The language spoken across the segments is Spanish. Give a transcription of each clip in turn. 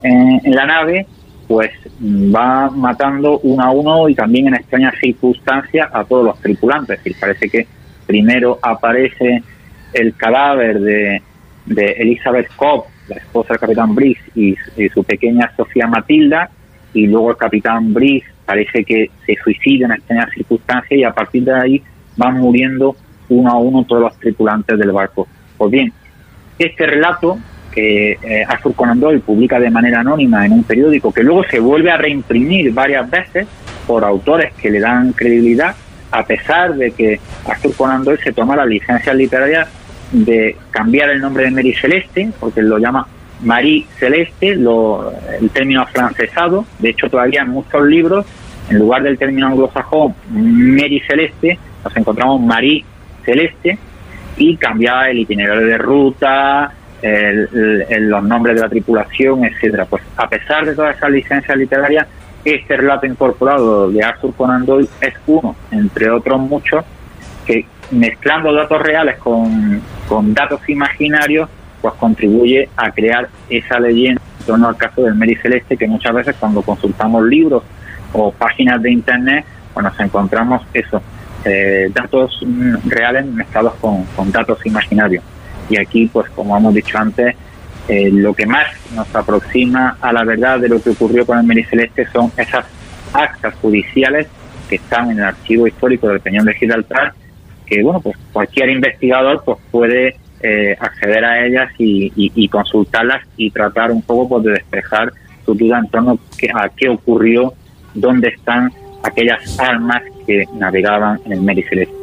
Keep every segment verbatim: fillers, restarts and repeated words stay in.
en, en la nave, pues va matando uno a uno y también en extrañas circunstancias a todos los tripulantes. Es decir, parece que primero aparece el cadáver de, de Elizabeth Cobb, la esposa del capitán Briggs, y, y su pequeña Sofía Matilda, y luego el capitán Briggs parece que se suicida en extrañas circunstancias, y a partir de ahí van muriendo uno a uno todos los tripulantes del barco. Pues bien, este relato que eh, Arthur Conan Doyle publica de manera anónima en un periódico, que luego se vuelve a reimprimir varias veces por autores que le dan credibilidad, a pesar de que Arthur Conan Doyle se toma la licencia literaria de cambiar el nombre de Mary Celeste, porque lo llama Marie Celeste, lo, el término afrancesado. De hecho, todavía en muchos libros, en lugar del término anglosajón Mary Celeste, nos encontramos Marie Celeste, y cambiaba el itinerario de ruta, el, el, el, los nombres de la tripulación, etcétera. Pues a pesar de todas esas licencias literarias, este relato incorporado de Arthur Conan Doyle es uno, entre otros muchos, que mezclando datos reales con, con datos imaginarios, pues contribuye a crear esa leyenda en torno al caso del Mary Celeste, que muchas veces cuando consultamos libros o páginas de internet, pues nos encontramos eso, eh, datos reales mezclados con, con datos imaginarios. Y aquí, pues como hemos dicho antes, eh, lo que más nos aproxima a la verdad de lo que ocurrió con el Mary Celeste son esas actas judiciales que están en el archivo histórico del Peñón de Gibraltar, que bueno, pues cualquier investigador pues puede eh, acceder a ellas y, y, y consultarlas y tratar un poco pues de despejar su duda en torno a qué ocurrió, dónde están aquellas almas que navegaban en el Mary Celeste.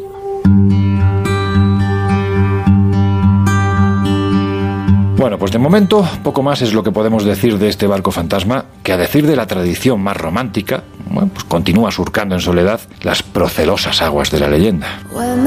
Bueno, pues de momento poco más es lo que podemos decir de este barco fantasma, que a decir de la tradición más romántica, bueno, pues continúa surcando en soledad las procelosas aguas de la leyenda.